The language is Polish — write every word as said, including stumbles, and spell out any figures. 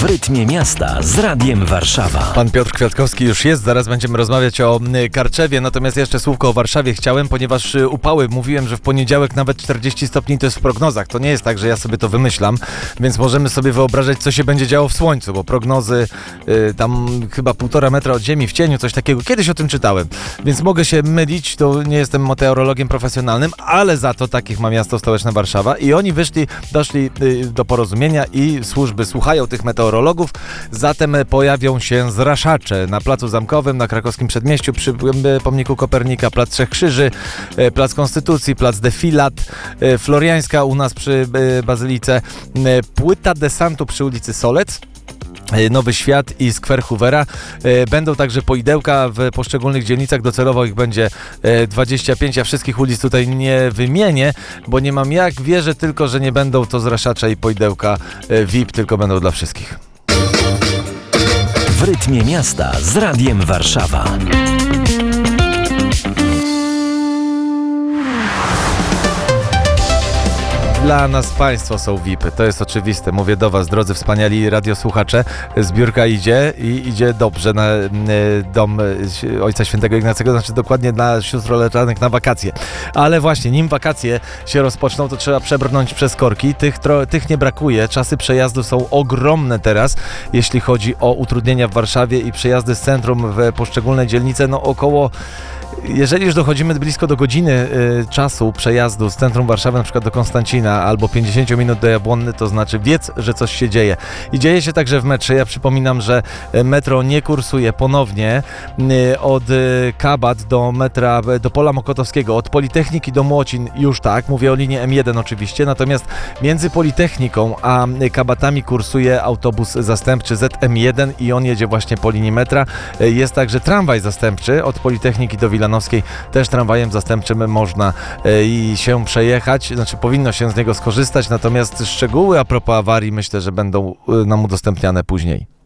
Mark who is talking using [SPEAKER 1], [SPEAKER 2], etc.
[SPEAKER 1] W rytmie miasta z Radiem Warszawa.
[SPEAKER 2] Pan Piotr Kwiatkowski już jest, zaraz będziemy rozmawiać o Karczewie, natomiast jeszcze słówko o Warszawie chciałem, ponieważ upały, mówiłem, że w poniedziałek nawet czterdzieści stopni to jest w prognozach. To nie jest tak, że ja sobie to wymyślam, więc możemy sobie wyobrażać, co się będzie działo w słońcu, bo prognozy y, tam chyba półtora metra od ziemi w cieniu, coś takiego. Kiedyś o tym czytałem, więc mogę się mylić, to nie jestem meteorologiem profesjonalnym, ale za to takich ma miasto stołeczne Warszawa i oni wyszli, doszli y, do porozumienia i służby słuchają tych meteorologów, zatem pojawią się zraszacze na Placu Zamkowym, na Krakowskim Przedmieściu, przy pomniku Kopernika, Plac Trzech Krzyży, Plac Konstytucji, Plac Defilat, Floriańska u nas przy Bazylice, Płyta Desantu przy ulicy Solec, Nowy Świat i skwer Hoovera. Będą także poidełka w poszczególnych dzielnicach, docelowo ich będzie dwadzieścia pięć, ja wszystkich ulic tutaj nie wymienię, bo nie mam jak, wierzę tylko, że nie będą to zraszacze i poidełka V I P, tylko będą dla wszystkich.
[SPEAKER 1] W rytmie miasta z Radiem Warszawa.
[SPEAKER 2] Dla nas państwo są V I P y, to jest oczywiste. Mówię do was, drodzy wspaniali radiosłuchacze. Zbiórka idzie i idzie dobrze na y, dom y, Ojca Świętego Ignacego, znaczy dokładnie dla siostroletanek na wakacje. Ale właśnie, nim wakacje się rozpoczną, to trzeba przebrnąć przez korki. Tych, tro, tych nie brakuje. Czasy przejazdu są ogromne teraz, jeśli chodzi o utrudnienia w Warszawie i przejazdy z centrum w poszczególne dzielnice. No około... Jeżeli już dochodzimy blisko do godziny y, czasu przejazdu z centrum Warszawy, na przykład do Konstancina albo pięćdziesiąt minut do Jabłonny, to znaczy wiedz, że coś się dzieje. I dzieje się także w metrze. Ja przypominam, że metro nie kursuje ponownie y, od y, Kabat do metra, do Pola Mokotowskiego, od Politechniki do Młocin już tak, mówię o linii M jeden oczywiście, natomiast między Politechniką a Kabatami kursuje autobus zastępczy Z M jeden i on jedzie właśnie po linii metra. Y, jest także tramwaj zastępczy od Politechniki do Wilanowskiej. Też tramwajem zastępczym można e, i się przejechać, znaczy powinno się z niego skorzystać, natomiast szczegóły a propos awarii myślę, że będą e, nam udostępniane później.